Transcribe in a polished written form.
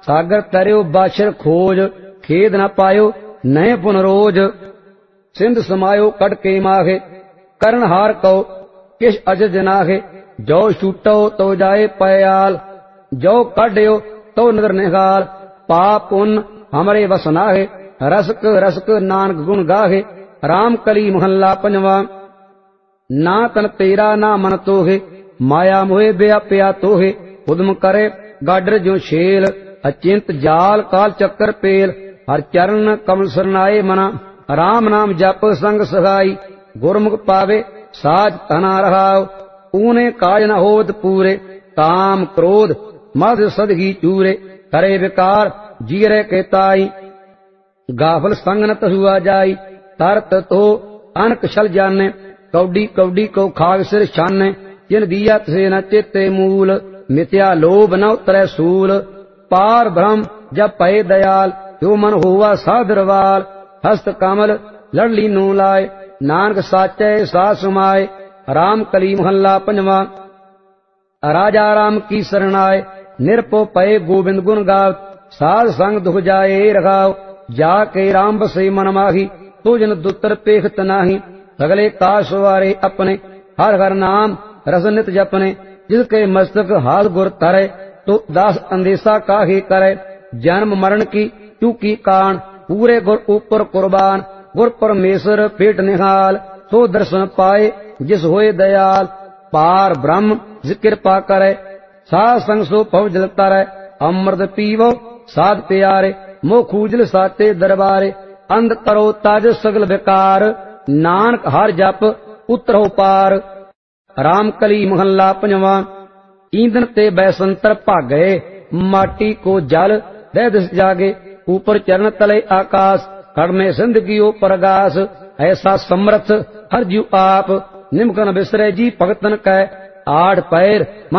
सागर तरियो बाछर खोज, खेद न पायो नए पुनरोज। सिंध समायो कट के माहे, करण हार कहो किश अजज नाहे। जो छूटो तो जाए पयाल, जो काढ़ो तो नदर निहाल। पाप पुन हमरे वस नाहे, रसक रसक नानक गुण गाहे। राम कली महला पंजवा। ना तन तेरा ना मन तोहे, माया मोहे व्याप्या तोहे। उदम करे गाडर जो छेल, अचिंत जाल काल चक्कर पेल। हर चरण कमल सरनाए मना, राम नाम जप संग सहाई। गुरमुख पावे साज तना रहाओ, ऊने काज न होत पूरे। काम क्रोध मद सदगी चूरे, करे विकार जीरे के ताई। गाफल संग न तहुआ जाई, तरत तो अनक छल जाने। कौडी कौडी को खाग सिर छाने, जिन दिया तसे न चेते मूल। मिथ्या लोभ न उतरै सूल, पार ब्रह्म जब पए दयाल। जो मन हुआ साधरवाल, हस्त कमल लड़ली नू लाए। नानक साचे साथ सुमाए, राम कली महला पंजवा। राजा राम की शरणाए, निरपो पए गोविंद गुण गाव। साध संग दुख जाए रघाव, जाके राम बसे मन माही। तो जन दुतर पेखत नाही, सगले काज सवारे अपने। हर हर नाम रस नित जपने, जिसके मस्तक हाथ गुर तरे। तो दास अंदेशा काहे करे, जन्म मरण की चूकी कान। पूरे गुर ऊपर कुर्बान, गुर परमेश्वर पेट निहाल। सो दर्शन पाए जिस होए दयाल, पार ब्रह्म जिस कृपा करे। साध संग सो पव जल तरै, अमृत पीवो साध प्यारे। मोह खूजल साते दरबारे, अंध करो ताज सगल बेकार। नानक हर जप उतरो पार। राम कली महला पंजवा। ईंधन ते बैसंतर भागे, माटी को जल दह दिस जागे। ऊपर चरण तले आकाश, कड़ में सिंध गियो प्रगास। ऐसा समर्थ हर जीव आप, निमकन बिसरे जी भगतन कै। आठ पैर